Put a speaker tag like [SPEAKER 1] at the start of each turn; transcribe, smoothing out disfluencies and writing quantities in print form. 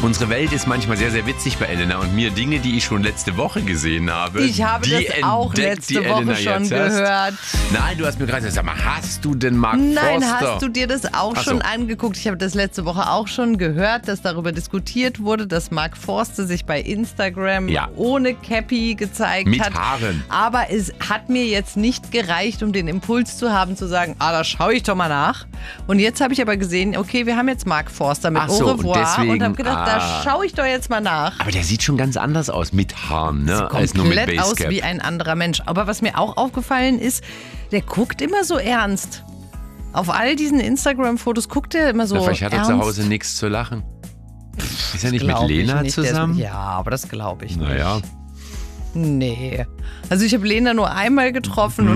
[SPEAKER 1] Unsere Welt ist manchmal sehr, sehr witzig bei Elena und mir. Dinge, die ich schon letzte Woche gesehen habe.
[SPEAKER 2] Ich habe das auch letzte Woche schon gehört.
[SPEAKER 1] Nein, du hast mir gerade gesagt, sag mal, hast du denn Mark Forster?
[SPEAKER 2] Nein, hast du dir das auch schon angeguckt? Ich habe das letzte Woche auch schon gehört, dass darüber diskutiert wurde, dass Mark Forster sich bei Instagram ohne Cappy gezeigt hat.
[SPEAKER 1] Mit Haaren.
[SPEAKER 2] Aber es hat mir jetzt nicht gereicht, um den Impuls zu haben, zu sagen, da schaue ich doch mal nach. Und jetzt habe ich aber gesehen, okay, wir haben jetzt Mark Forster mit Au revoir und habe gedacht, da schaue ich doch jetzt mal nach.
[SPEAKER 1] Aber der sieht schon ganz anders aus mit Haaren, ne? Als nur mit Basecap.
[SPEAKER 2] Komplett aus wie ein anderer Mensch. Aber was mir auch aufgefallen ist, der guckt immer so ernst. Auf all diesen Instagram-Fotos guckt er immer so ernst.
[SPEAKER 1] Vielleicht hat er zu Hause nichts zu lachen. Ist er nicht mit Lena zusammen?
[SPEAKER 2] Ja, aber das glaube ich nicht.
[SPEAKER 1] Naja.
[SPEAKER 2] Nee. Also ich habe Lena nur einmal getroffen.